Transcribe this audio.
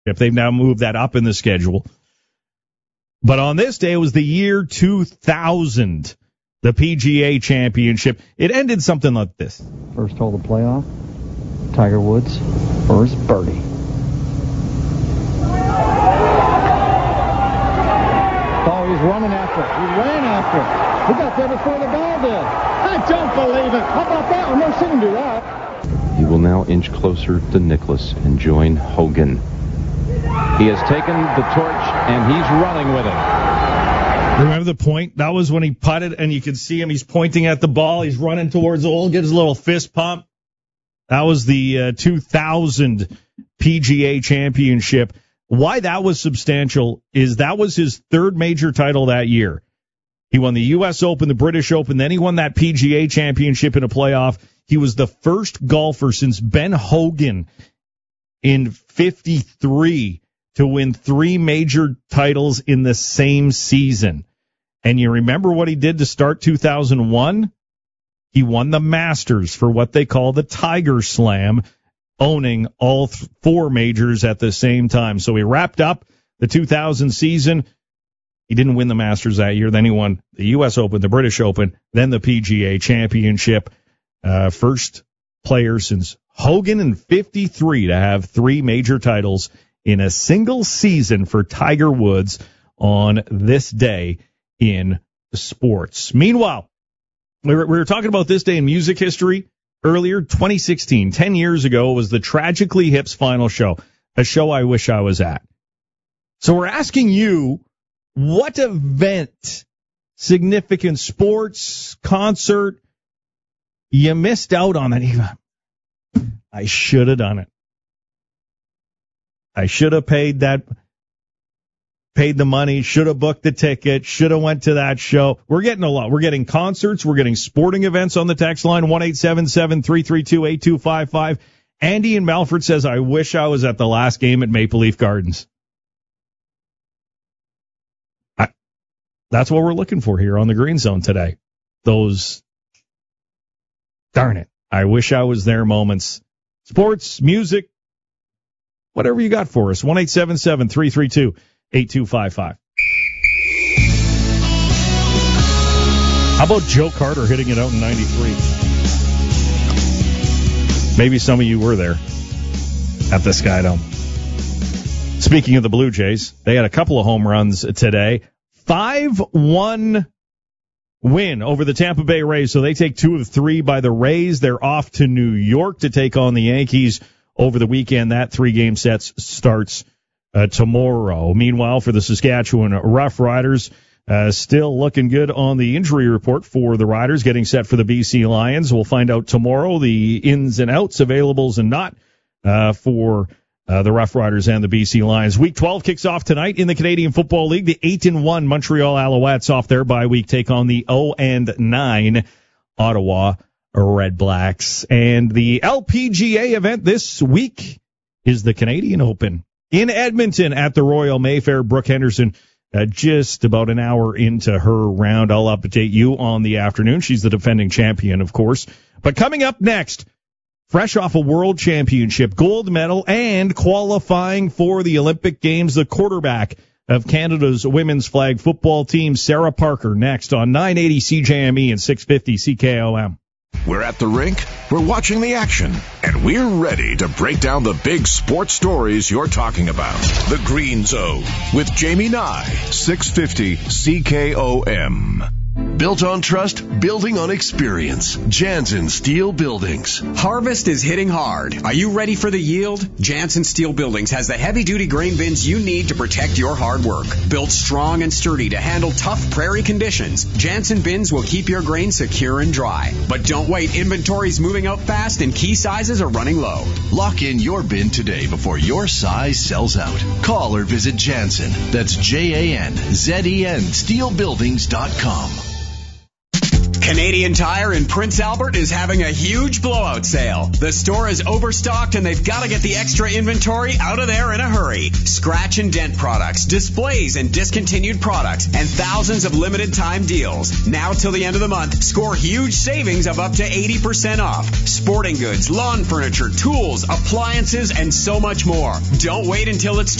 If they've now moved that up in the schedule. But on this day, it was the year 2000, the PGA Championship. It ended something like this. First hole of the playoff, Tiger Woods, first birdie. Oh, he's running after it. He ran after it. He got there before the ball did. I don't believe it. How about that? I've never seen him do that. He will now inch closer to Nicklaus and join Hogan. He has taken the torch, and he's running with it. Remember the point? That was when he putted, and you could see him. He's pointing at the ball. He's running towards the hole, gets a little fist pump. That was the 2000 PGA Championship. Why that was substantial is that was his third major title that year. He won the U.S. Open, the British Open, then he won that PGA Championship in a playoff. He was the first golfer since Ben Hogan in 53 to win 3 major titles in the same season. And you remember what he did to start 2001? He won the Masters for what they call the Tiger Slam, owning all 4 majors at the same time. So he wrapped up the 2000 season. He didn't win the Masters that year. Then he won the U.S. Open, the British Open, then the PGA Championship. First player since Hogan in 53 to have 3 major titles in a single season for Tiger Woods on this day in sports. Meanwhile, we were talking about this day in music history earlier. 2016, 10 years ago, was the Tragically Hip's final show, a show I wish I was at. So we're asking you, what event, significant sports, concert, you missed out on it? I should have done it. I should have paid the money, should have booked the ticket, should have went to that show. We're getting a lot. We're getting concerts. We're getting sporting events on the text line, 1-877-332-8255. Andy in Melfort says, I wish I was at the last game at Maple Leaf Gardens. That's what we're looking for here on the Green Zone today. Those, darn it, I wish I was there moments. Sports, music, whatever you got for us. 1-877-332-8255. How about Joe Carter hitting it out in 93? Maybe some of you were there at the Skydome. Speaking of the Blue Jays, they had a couple of home runs today. 5-1 win over the Tampa Bay Rays. So they take 2 of 3 by the Rays. They're off to New York to take on the Yankees over the weekend. That 3-game set starts tomorrow. Meanwhile, for the Saskatchewan Roughriders, still looking good on the injury report for the Riders, getting set for the BC Lions. We'll find out tomorrow the ins and outs, availables and not, for the Roughriders and the BC Lions. Week 12 kicks off tonight in the Canadian Football League. The 8-1 Montreal Alouettes off their bye week take on the 0-9 Ottawa Red Blacks. And the LPGA event this week is the Canadian Open in Edmonton at the Royal Mayfair. Brooke Henderson just about an hour into her round. I'll update you on the afternoon. She's the defending champion, of course. But coming up next, fresh off a world championship, gold medal, and qualifying for the Olympic Games, the quarterback of Canada's women's flag football team, Sarah Parker, next on 980 CJME and 650 CKOM. We're at the rink, we're watching the action, and we're ready to break down the big sports stories you're talking about. The Green Zone with Jamie Nye, 650 CKOM. Built on trust, building on experience. Jansen Steel Buildings. Harvest is hitting hard. Are you ready for the yield? Jansen Steel Buildings has the heavy-duty grain bins you need to protect your hard work. Built strong and sturdy to handle tough prairie conditions, Jansen bins will keep your grain secure and dry. But don't wait. Inventory's moving out fast and key sizes are running low. Lock in your bin today before your size sells out. Call or visit Jansen. That's JANZEN. SteelBuildings.com. Canadian Tire in Prince Albert is having a huge blowout sale. The store is overstocked and they've got to get the extra inventory out of there in a hurry. Scratch and dent products, displays and discontinued products, and thousands of limited time deals. Now till the end of the month, score huge savings of up to 80% off. Sporting goods, lawn furniture, tools, appliances, and so much more. Don't wait until it's